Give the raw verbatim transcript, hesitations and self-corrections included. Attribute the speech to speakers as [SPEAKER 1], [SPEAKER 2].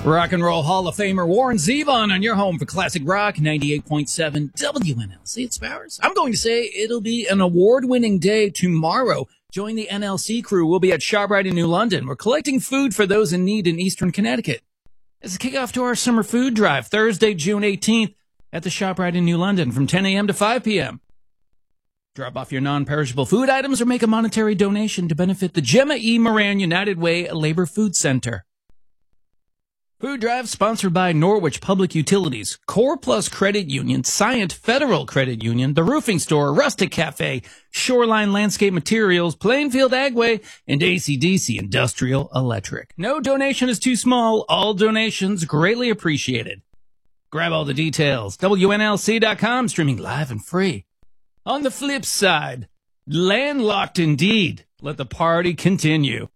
[SPEAKER 1] Rock and Roll Hall of Famer Warren Zevon on your home for classic rock, ninety-eight point seven W N L C. It's Bowers. I'm going to say it'll be an award-winning day tomorrow. Join the N L C crew. We'll be at ShopRite in New London. We're collecting food for those in need in Eastern Connecticut. As a kickoff to our summer food drive, Thursday, June eighteenth, at the ShopRite in New London from ten a.m. to five p.m. Drop off your non-perishable food items or make a monetary donation to benefit the Gemma E. Moran United Way Labor Food Center. Food Drive sponsored by Norwich Public Utilities, Core Plus Credit Union, Scient Federal Credit Union, The Roofing Store, Rustic Cafe, Shoreline Landscape Materials, Plainfield Agway, and A C D C Industrial Electric. No donation is too small. All donations greatly appreciated. Grab all the details. W N L C dot com, streaming live and free. On the flip side, landlocked indeed. Let the party continue.